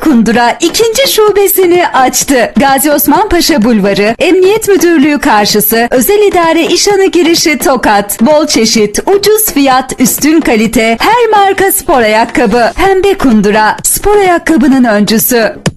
Kundura ikinci şubesini açtı. Gazi Osman Paşa Bulvarı, Emniyet Müdürlüğü karşısı, Özel İdare İşhanı girişi Tokat. Bol çeşit, ucuz fiyat, üstün kalite, her marka spor ayakkabı. Pembe Kundura, spor ayakkabının öncüsü.